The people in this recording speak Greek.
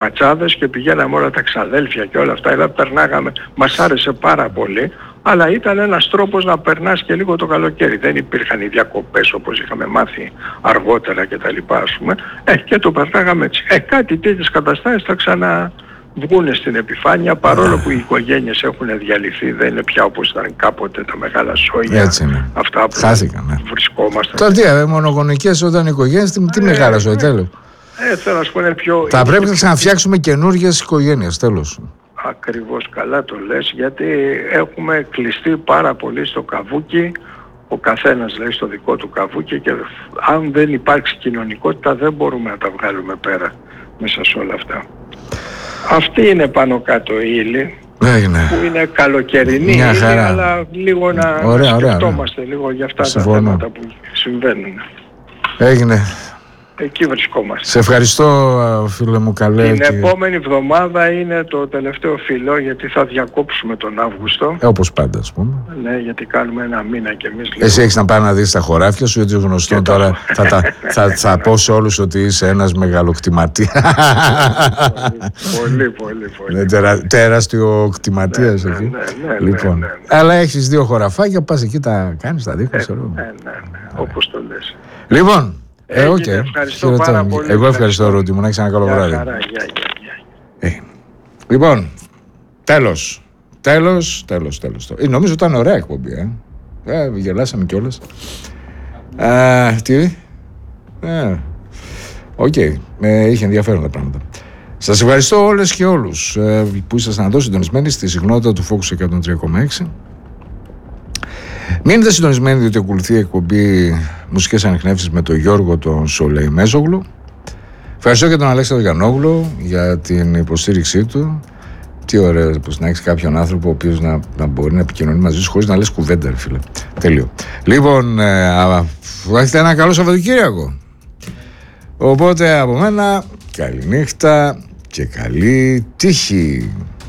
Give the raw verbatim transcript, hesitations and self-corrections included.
ματσάδες και πηγαίναμε όλα τα ξαδέλφια και όλα αυτά, δηλαδή περνάγαμε, μας άρεσε πάρα πολύ, αλλά ήταν ένας τρόπος να περνάς και λίγο το καλοκαίρι. Δεν υπήρχαν οι διακοπές όπως είχαμε μάθει αργότερα και τα λοιπά, ας πούμε, ε, και το περνάγαμε έτσι. Ε, κάτι τέτοιες καταστάσεις θα ξαναβγούνε στην επιφάνεια, παρόλο που οι οικογένειες έχουν διαλυθεί, δεν είναι πια όπως ήταν κάποτε τα μεγάλα σόγια, αυτά που χάθηκαν, ναι. Βρισκόμαστε. Τώρα τι, ε, μονογονικές όταν οι οικογένειες, τι, τι ε, μεγάλα σόγια, τέλος. Ε, θέλω να σου πω είναι πιο... Θα πρέπει να ξαναφτιάξουμε καινούργιες οικογένειες, τέλος. Ακριβώς, καλά το λες, γιατί έχουμε κλειστεί πάρα πολύ στο καβούκι, ο καθένας λέει στο δικό του καβούκι, και αν δεν υπάρξει κοινωνικότητα δεν μπορούμε να τα βγάλουμε πέρα μέσα σε όλα αυτά. Αυτή είναι πάνω κάτω η ύλη, Έγινε. που είναι καλοκαιρινή ύλη, αλλά λίγο να, ωραία, να ωραία, σκεφτόμαστε ωραία. λίγο για αυτά Συμφωνώ. τα θέματα που συμβαίνουν. Έγινε. Εκεί βρισκόμαστε. Σε ευχαριστώ, φίλε μου, καλέ. Την και... επόμενη εβδομάδα είναι το τελευταίο φιλό, γιατί θα διακόψουμε τον Αύγουστο. Ε, όπως πάντα, ας πούμε. Ναι, γιατί κάνουμε ένα μήνα κι εμείς. Εσύ λίγο. Έχεις να πάει να δεις τα χωράφια σου, γιατί γνωστό τώρα θα, θα, θα, θα πω σε όλους ότι είσαι ένας μεγαλοκτηματίας. Πολύ, πολύ, πολύ. Ναι, τερα, τεράστιο κτηματίας ναι, εκεί. Ναι, ναι, ναι, λοιπόν. ναι, ναι, ναι. Αλλά έχεις δύο χωραφάκια, πας εκεί, τα κάνεις, τα δείχνεις. Ε, ναι, ναι, ναι, όπως το λες. Λοιπόν. Ε, Έγινε, okay. Ευχαριστώ Χαιρετώ. πάρα πολύ. Εγώ ευχαριστώ, Ρούτη μου, να έχεις ένα καλό βράδυ. Χαρά, γεια, γεια, γεια. Ε. Λοιπόν, τέλος. Τέλος, τέλος, τέλος. Ε, νομίζω ήταν ωραία εκπομπή, ε. ε γελάσαμε κιόλας. Ε, τι, ε, οκ, okay. ε, είχε ενδιαφέροντα πράγματα. Σας ευχαριστώ όλες και όλους ε, που ήσασταν εδώ συντονισμένοι στη συχνότητα του Focus εκατόν τρία κόμμα έξι. Μείνετε συντονισμένοι, διότι ακολουθεί η εκπομπή Μουσικές Ανιχνεύσεις με τον Γιώργο τον Σολέι Μέζογλου. Ευχαριστώ και τον Αλέξανδρο Γιαννόγλου για την υποστήριξή του. Τι ωραίο πως να έχεις κάποιον άνθρωπο ο οποίος να, να μπορεί να επικοινωνεί μαζί σου χωρίς να λες κουβέντα, ρε φίλε. Τέλειο. Λοιπόν, ε, έχετε ένα καλό Σαββατοκύριακο. Οπότε από μένα, καληνύχτα και καλή τύχη.